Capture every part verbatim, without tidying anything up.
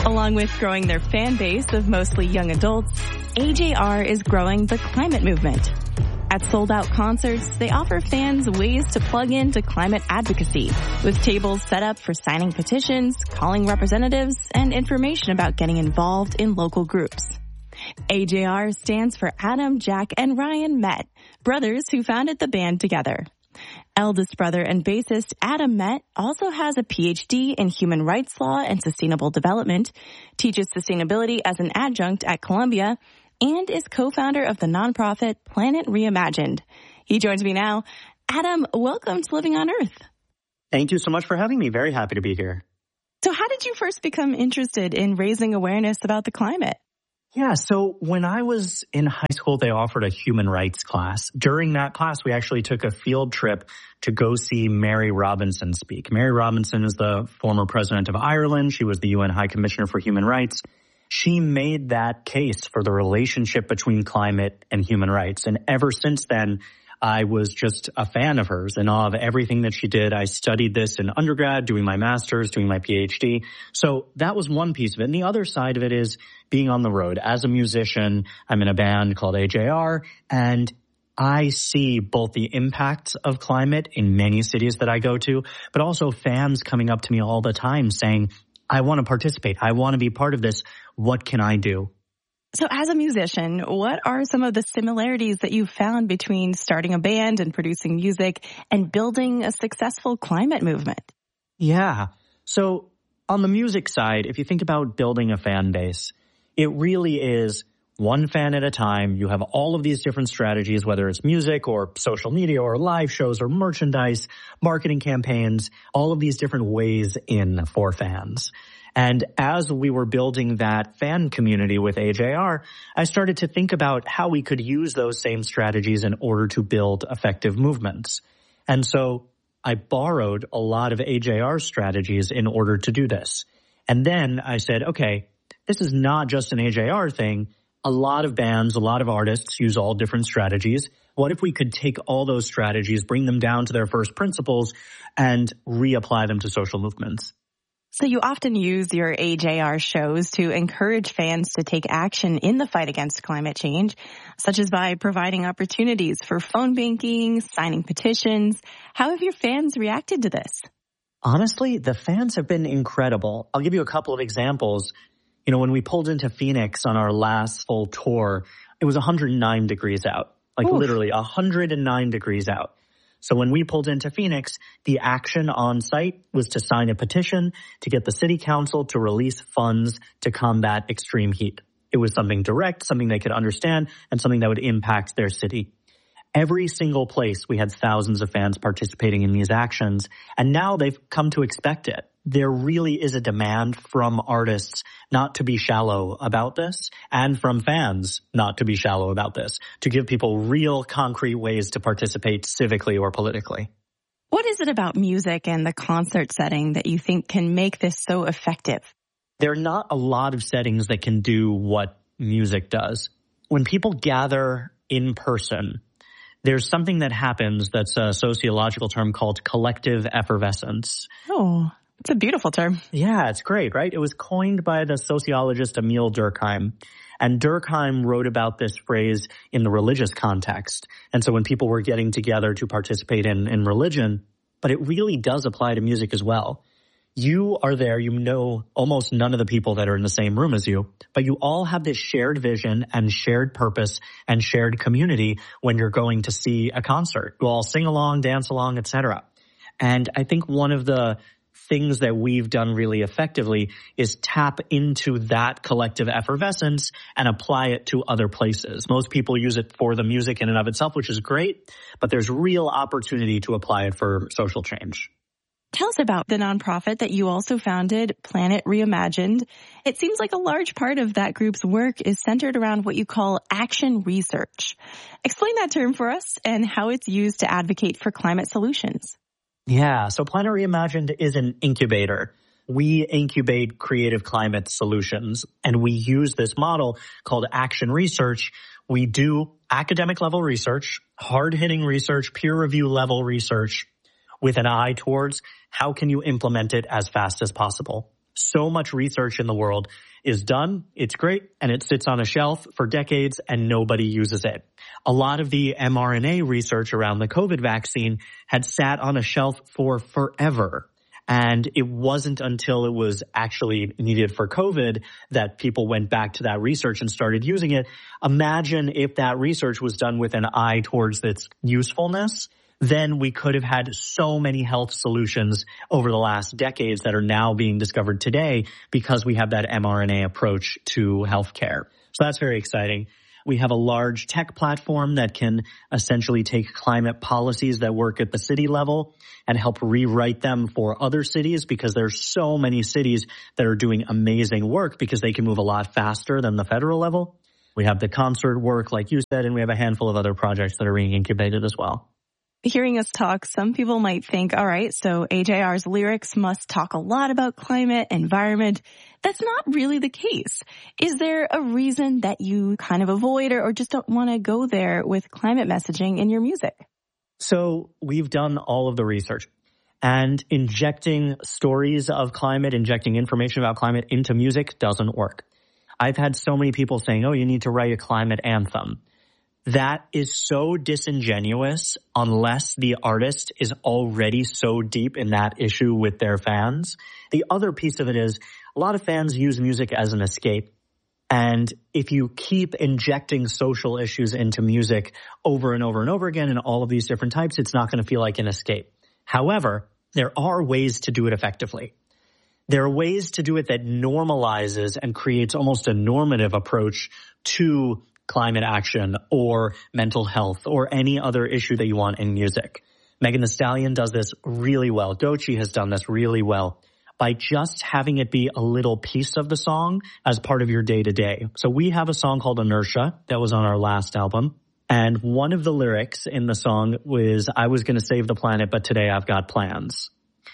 Along with growing their fan base of mostly young adults, A J R is growing the climate movement. At sold-out concerts, they offer fans ways to plug into climate advocacy, with tables set up for signing petitions, calling representatives, and information about getting involved in local groups. A J R stands for Adam, Jack, and Ryan Met, brothers who founded the band together. Eldest brother and bassist Adam Met also has a P H D in human rights law and sustainable development, teaches sustainability as an adjunct at Columbia, and is co-founder of the nonprofit Planet Reimagined. He joins me now. Adam, welcome to Living on Earth. Thank you so much for having me. Very happy to be here. So how did you first become interested in raising awareness about the climate? Yeah, so when I was in high school, they offered a human rights class. During that class, we actually took a field trip to go see Mary Robinson speak. Mary Robinson is the former president of Ireland. She was the U N High Commissioner for Human Rights. She made that case for the relationship between climate and human rights. And ever since then, I was just a fan of hers, in awe of everything that she did. I studied this in undergrad, doing my master's, doing my P H D. So that was one piece of it. And the other side of it is being on the road. As a musician, I'm in a band called A J R, and I see both the impacts of climate in many cities that I go to, but also fans coming up to me all the time saying, I want to participate. I want to be part of this. What can I do? So as a musician, what are some of the similarities that you've found between starting a band and producing music and building a successful climate movement? Yeah. So on the music side, if you think about building a fan base, it really is one fan at a time. You have all of these different strategies, whether it's music or social media or live shows or merchandise, marketing campaigns, all of these different ways in for fans. And as we were building that fan community with A J R, I started to think about how we could use those same strategies in order to build effective movements. And so I borrowed a lot of A J R strategies in order to do this. And then I said, okay, this is not just an A J R thing. A lot of bands, a lot of artists use all different strategies. What if we could take all those strategies, bring them down to their first principles, and reapply them to social movements? So you often use your A J R shows to encourage fans to take action in the fight against climate change, such as by providing opportunities for phone banking, signing petitions. How have your fans reacted to this? Honestly, the fans have been incredible. I'll give you a couple of examples. You know, when we pulled into Phoenix on our last full tour, it was one hundred nine degrees out, like Oof. literally one hundred nine degrees out. So when we pulled into Phoenix, the action on site was to sign a petition to get the city council to release funds to combat extreme heat. It was something direct, something they could understand, and something that would impact their city. Every single place we had thousands of fans participating in these actions, and now they've come to expect it. There really is a demand from artists not to be shallow about this, and from fans not to be shallow about this, to give people real concrete ways to participate civically or politically. What is it about music and the concert setting that you think can make this so effective? There are not a lot of settings that can do what music does. When people gather in person, there's something that happens that's a sociological term called collective effervescence. Oh, it's a beautiful term. Yeah, it's great, right? It was coined by the sociologist Emile Durkheim. And Durkheim wrote about this phrase in the religious context. And so when people were getting together to participate in, in religion, but it really does apply to music as well. You are there, you know almost none of the people that are in the same room as you, but you all have this shared vision and shared purpose and shared community when you're going to see a concert. You all sing along, dance along, et cetera. And I think one of the things that we've done really effectively is tap into that collective effervescence and apply it to other places. Most people use it for the music in and of itself, which is great, but there's real opportunity to apply it for social change. Tell us about the nonprofit that you also founded, Planet Reimagined. It seems like a large part of that group's work is centered around what you call action research. Explain that term for us and how it's used to advocate for climate solutions. Yeah, so Planet Reimagined is an incubator. We incubate creative climate solutions, and we use this model called action research. We do academic level research, hard-hitting research, peer review level research, with an eye towards how can you implement it as fast as possible. So much research in the world is done, it's great, and it sits on a shelf for decades and nobody uses it. A lot of the mRNA research around the COVID vaccine had sat on a shelf for forever. And it wasn't until it was actually needed for COVID that people went back to that research and started using it. Imagine if that research was done with an eye towards its usefulness. Then we could have had so many health solutions over the last decades that are now being discovered today because we have that mRNA approach to healthcare. So that's very exciting. We have a large tech platform that can essentially take climate policies that work at the city level and help rewrite them for other cities, because there's so many cities that are doing amazing work because they can move a lot faster than the federal level. We have the concert work, like you said, and we have a handful of other projects that are being incubated as well. Hearing us talk, some people might think, all right, so A J R's lyrics must talk a lot about climate, environment. That's not really the case. Is there a reason that you kind of avoid or, or just don't want to go there with climate messaging in your music? So we've done all of the research, and injecting stories of climate, injecting information about climate into music doesn't work. I've had so many people saying, oh, you need to write a climate anthem. That is so disingenuous unless the artist is already so deep in that issue with their fans. The other piece of it is a lot of fans use music as an escape. And if you keep injecting social issues into music over and over and over again in all of these different types, it's not going to feel like an escape. However, there are ways to do it effectively. There are ways to do it that normalizes and creates almost a normative approach to climate action or mental health or any other issue that you want in music. Megan Thee Stallion does this really well. Doechii has done this really well by just having it be a little piece of the song as part of your day-to-day. So we have a song called Inertia that was on our last album. And one of the lyrics in the song was, I was going to save the planet, but today I've got plans.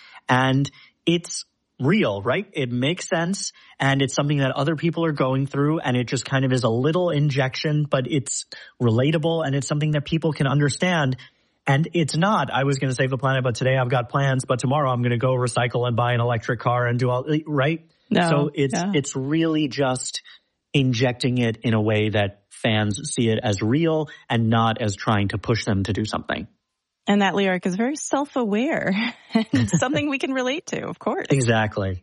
And it's real, right? It makes sense, and it's something that other people are going through, and it just kind of is a little injection, but it's relatable, and it's something that people can understand. And it's not, I was going to save the planet, but today I've got plans, but tomorrow I'm going to go recycle and buy an electric car and do all, right? No, so it's yeah. it's really just injecting it in a way that fans see it as real and not as trying to push them to do something. And that lyric is very self-aware and something we can relate to, of course. Exactly.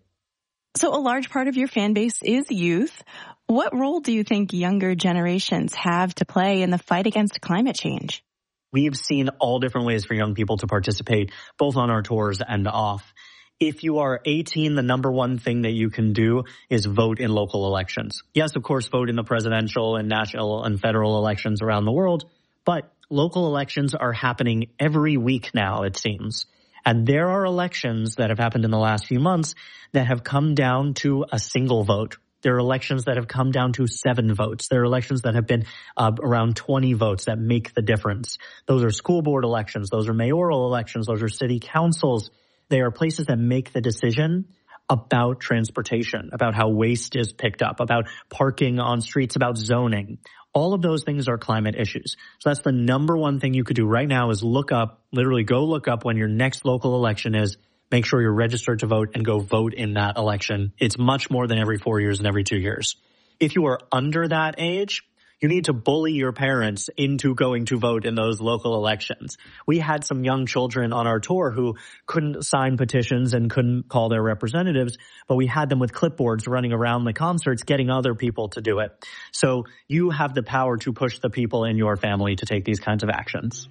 So a large part of your fan base is youth. What role do you think younger generations have to play in the fight against climate change? We've seen all different ways for young people to participate, both on our tours and off. If you are eighteen, the number one thing that you can do is vote in local elections. Yes, of course, vote in the presidential and national and federal elections around the world, but local elections are happening every week now, it seems. And there are elections that have happened in the last few months that have come down to a single vote. There are elections that have come down to seven votes. There are elections that have been uh, around twenty votes that make the difference. Those are school board elections. Those are mayoral elections. Those are city councils. They are places that make the decision about transportation, about how waste is picked up, about parking on streets, about zoning. All of those things are climate issues. So that's the number one thing you could do right now is look up, literally go look up when your next local election is. Make sure you're registered to vote and go vote in that election. It's much more than every four years and every two years. If you are under that age, you need to bully your parents into going to vote in those local elections. We had some young children on our tour who couldn't sign petitions and couldn't call their representatives, but we had them with clipboards running around the concerts, getting other people to do it. So you have the power to push the people in your family to take these kinds of actions.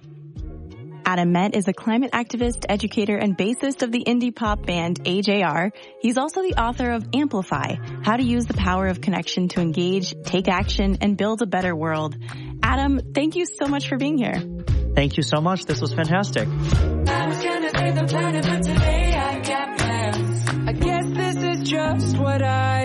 Adam Met is a climate activist, educator, and bassist of the indie pop band A J R. He's also the author of Amplify, How to Use the Power of Connection to Engage, Take Action, and Build a Better World. Adam, thank you so much for being here. Thank you so much. This was fantastic. I was gonna save the planet, but today I got plans. I guess this is just what I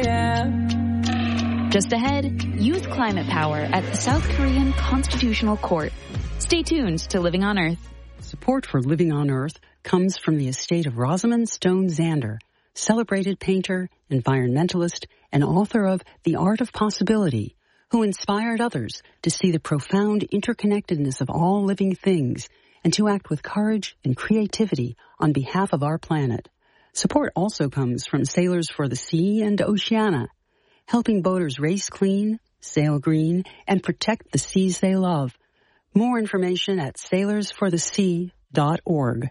am. Just ahead, youth climate power at the South Korean Constitutional Court. Stay tuned to Living on Earth. Support for Living on Earth comes from the estate of Rosamund Stone Zander, celebrated painter, environmentalist, and author of The Art of Possibility, who inspired others to see the profound interconnectedness of all living things and to act with courage and creativity on behalf of our planet. Support also comes from Sailors for the Sea and Oceana, helping boaters race clean, sail green, and protect the seas they love. More information at sailors for the sea dot org.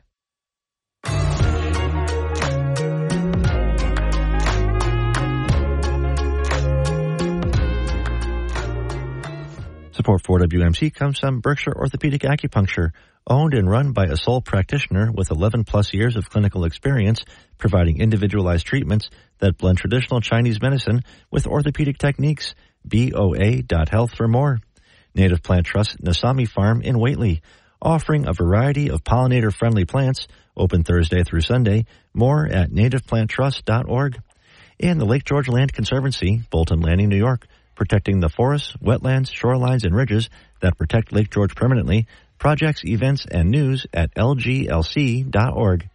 Support for W M C comes from Berkshire Orthopedic Acupuncture, owned and run by a sole practitioner with eleven plus years of clinical experience, providing individualized treatments that blend traditional Chinese medicine with orthopedic techniques. B O A dot health for more. Native Plant Trust Nasami Farm in Whately, offering a variety of pollinator-friendly plants, open Thursday through Sunday. More at native plant trust dot org. And the Lake George Land Conservancy, Bolton Landing, New York, protecting the forests, wetlands, shorelines, and ridges that protect Lake George permanently. Projects, events, and news at L G L C dot org.